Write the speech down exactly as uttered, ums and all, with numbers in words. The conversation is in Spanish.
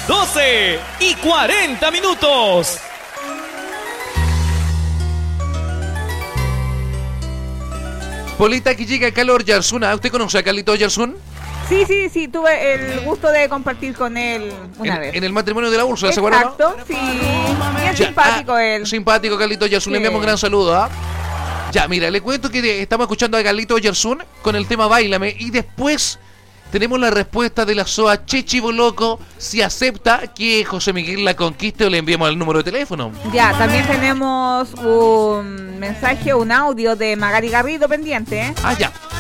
doce y cuarenta minutos. Polita, que llega Carlos Oyarzún. ¿Usted conoce a Carlito Oyarzún? Sí, sí, sí, tuve el gusto de compartir con él una en, vez. En el matrimonio de la Úrsula, ¿se acuerdan? Exacto, sí. Bien Ya, simpático ah, él. Simpático Carlito Oyarzún, sí. Le enviamos un gran saludo, ¿ah? Ya, mira, le cuento que estamos escuchando a Carlito Oyarzún con el tema Báilame y después tenemos la respuesta de la S O A Chechi Boloco si acepta que José Miguel la conquiste o le enviamos el número de teléfono. Ya, también tenemos un mensaje, un audio de Magali Garrido pendiente, ¿eh? Ah, ya.